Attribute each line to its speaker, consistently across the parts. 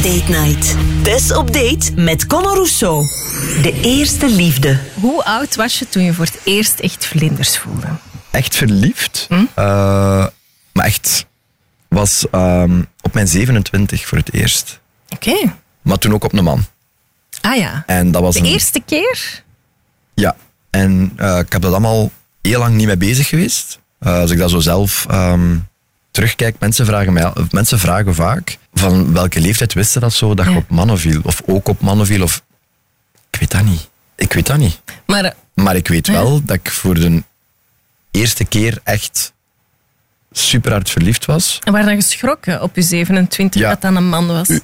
Speaker 1: Date Night. Tess op date met Conor Rousseau. De eerste liefde.
Speaker 2: Hoe oud was je toen je voor het eerst echt vlinders voelde?
Speaker 3: Echt verliefd? Maar echt was op mijn 27 voor het eerst.
Speaker 2: Oké.
Speaker 3: Maar toen ook op een man.
Speaker 2: Ah ja.
Speaker 3: En dat was
Speaker 2: de eerste keer?
Speaker 3: Ja. En ik heb dat allemaal heel lang niet mee bezig geweest. Als ik dat zo zelf terugkijk, mensen vragen vaak van welke leeftijd wisten dat zo, dat je op mannen viel. Of ook op mannen viel. Of... Ik weet dat niet. Maar ik weet wel dat ik voor de eerste keer echt super hard verliefd was.
Speaker 2: En waar dan geschrokken op je 27 dat dan een man was?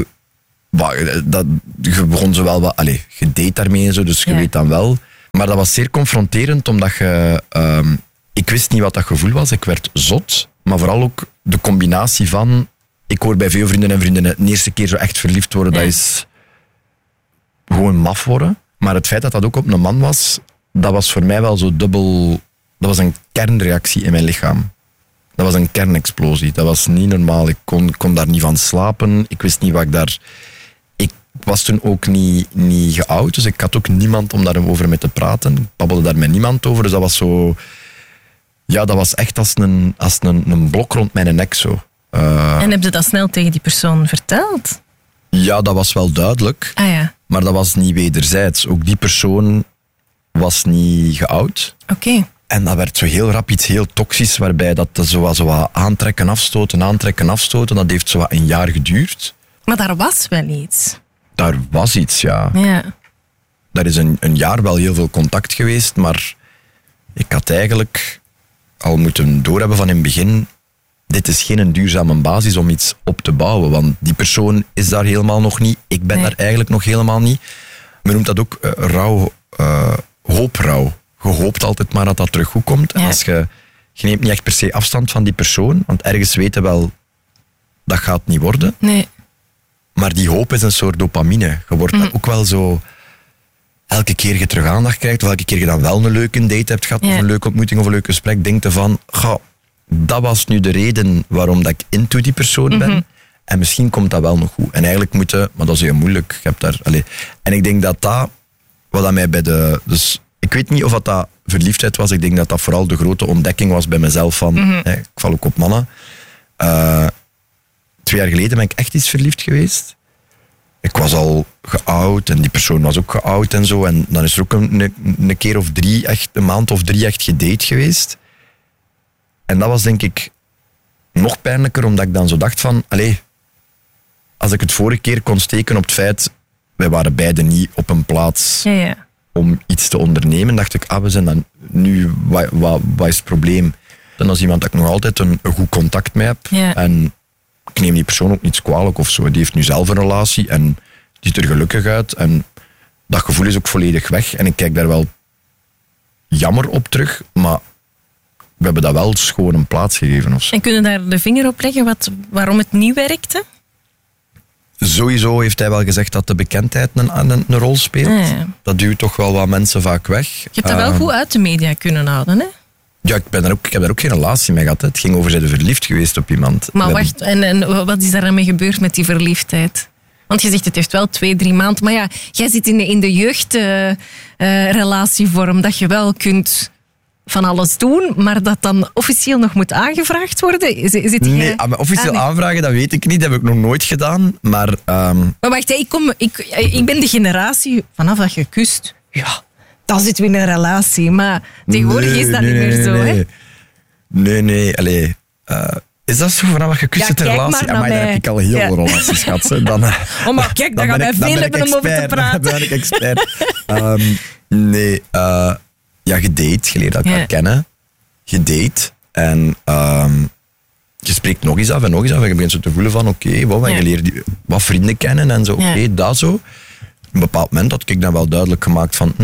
Speaker 3: Je begon zo wel wat... je deed daarmee en zo, dus je weet dan wel. Maar dat was zeer confronterend, omdat je... ik wist niet wat dat gevoel was. Ik werd zot. Maar vooral ook de combinatie van... Ik hoor bij veel vrienden en vriendinnen de eerste keer zo echt verliefd worden, dat is gewoon maf worden. Maar het feit dat dat ook op een man was, dat was voor mij wel zo dubbel... Dat was een kernreactie in mijn lichaam. Dat was een kernexplosie. Dat was niet normaal. Ik kon daar niet van slapen. Ik wist niet wat ik daar... Ik was toen ook niet geoud, dus ik had ook niemand om daarover mee te praten. Ik babbelde daar met niemand over, dus dat was zo... Ja, dat was echt als een blok rond mijn nek zo.
Speaker 2: En heb je dat snel tegen die persoon verteld?
Speaker 3: Ja, dat was wel duidelijk.
Speaker 2: Ah ja.
Speaker 3: Maar dat was niet wederzijds. Ook die persoon was niet geoud.
Speaker 2: Oké.
Speaker 3: En dat werd zo heel rap iets heel toxisch, waarbij dat zo wat aantrekken, afstoten. Dat heeft zo wat een jaar geduurd.
Speaker 2: Maar daar was wel iets.
Speaker 3: Daar was iets, ja. Daar is een jaar wel heel veel contact geweest, maar ik had eigenlijk al moeten doorhebben van in het begin, dit is geen duurzame basis om iets op te bouwen, want die persoon is daar helemaal nog niet. Ik ben daar eigenlijk nog helemaal niet. Men noemt dat ook hooprouw. Je hoopt altijd maar dat dat terug goed komt. En als je neemt niet echt per se afstand van die persoon, want ergens weten wel, dat gaat niet worden.
Speaker 2: Nee.
Speaker 3: Maar die hoop is een soort dopamine. Je wordt dan ook wel zo... Elke keer je terug aandacht krijgt, of elke keer je dan wel een leuke date hebt gehad, of een leuke ontmoeting of een leuk gesprek, denk je van, dat was nu de reden waarom dat ik into die persoon ben. En misschien komt dat wel nog goed. En eigenlijk maar dat is heel moeilijk. Je hebt daar, En ik denk dat wat dat mij bij dus ik weet niet of dat verliefdheid was. Ik denk dat dat vooral de grote ontdekking was bij mezelf van, ik val ook op mannen. 2 jaar geleden ben ik echt iets verliefd geweest. Ik was al geoud en die persoon was ook geoud en zo. En dan is er ook een keer of 3, echt een maand of 3 echt gedate geweest. En dat was denk ik nog pijnlijker, omdat ik dan zo dacht van, als ik het vorige keer kon steken op het feit, wij waren beiden niet op een plaats om iets te ondernemen, dacht ik, we zijn dan nu, wat is het probleem? En als iemand dat ik nog altijd een goed contact mee heb, en ik neem die persoon ook niets kwalijk of zo. Die heeft nu zelf een relatie en die ziet er gelukkig uit. En dat gevoel is ook volledig weg. En ik kijk daar wel jammer op terug, maar we hebben dat wel gewoon een plaats gegeven. Of zo.
Speaker 2: En kunnen daar de vinger op leggen waarom het niet werkte?
Speaker 3: Sowieso heeft hij wel gezegd dat de bekendheid een rol speelt. Dat duwt toch wel wat mensen vaak weg.
Speaker 2: Je hebt dat wel goed uit de media kunnen houden, hè?
Speaker 3: Ja, ik heb daar ook geen relatie mee gehad. Hè. Het ging over, zijn verliefd geweest op iemand.
Speaker 2: Maar wacht, en wat is daarmee gebeurd met die verliefdheid? Want je zegt, het heeft wel 2-3 maanden. Maar ja, jij zit in de jeugdrelatievorm, dat je wel kunt van alles doen, maar dat dan officieel nog moet aangevraagd worden?
Speaker 3: Nee, maar officieel aanvragen, dat weet ik niet. Dat heb ik nog nooit gedaan. Maar
Speaker 2: wacht, ik ben de generatie, vanaf dat je kust, dan zitten we in een relatie. Maar tegenwoordig is dat niet meer zo, hè?
Speaker 3: Nee. Is dat zo vanaf dat je kust een relatie? Maar dan heb ik al heel veel relaties gehad.
Speaker 2: Maar kijk, dan gaan wij veel hebben om over te praten.
Speaker 3: Dan ben ik expert. Gedate. Je leert elkaar kennen. Gedate. En je spreekt nog eens af en nog eens af. En je begint zo te voelen van, en je leert wat vrienden kennen en zo. Dat zo. Op een bepaald moment had ik dan wel duidelijk gemaakt van,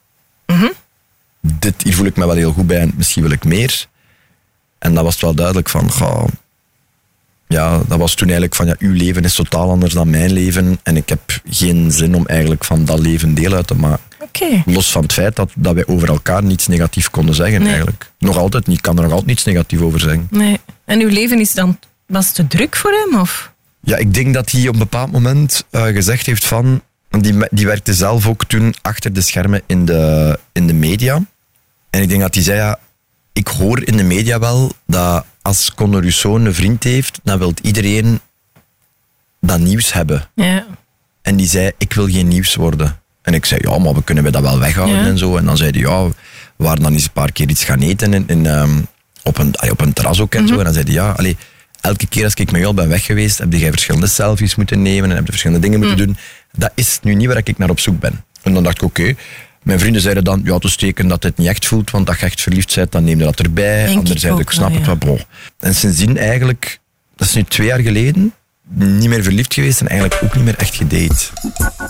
Speaker 3: hier voel ik me wel heel goed bij en misschien wil ik meer. En dat was het wel duidelijk van, dat was toen eigenlijk van, uw leven is totaal anders dan mijn leven en ik heb geen zin om eigenlijk van dat leven deel uit te maken. Los van het feit dat wij over elkaar niets negatief konden zeggen eigenlijk. Nog altijd niet, ik kan er nog altijd niets negatief over zeggen.
Speaker 2: Nee. En uw leven was te druk voor hem, of?
Speaker 3: Ja, ik denk dat hij op een bepaald moment gezegd heeft van... Die werkte zelf ook toen achter de schermen in de media. En ik denk dat hij zei, ja, ik hoor in de media wel dat als Conor Rousseau een vriend heeft, dan wil iedereen dat nieuws hebben.
Speaker 2: Ja.
Speaker 3: En die zei, ik wil geen nieuws worden. En ik zei, ja, maar we kunnen dat wel weghouden en zo. En dan zei hij, ja, we waren dan eens een paar keer iets gaan eten op een terras ook en zo. En dan zei hij, ja, allee, elke keer als ik met jou ben weg geweest, heb jij verschillende selfies moeten nemen en heb je verschillende dingen moeten doen. Dat is nu niet waar ik naar op zoek ben. En dan dacht ik, oké. Mijn vrienden zeiden dan, ja, te steken dat het niet echt voelt, want als je echt verliefd bent, dan neem je dat erbij. Anderen zeiden, ik snap het wel, bro. En sindsdien eigenlijk, dat is nu 2 jaar geleden, niet meer verliefd geweest en eigenlijk ook niet meer echt gedate.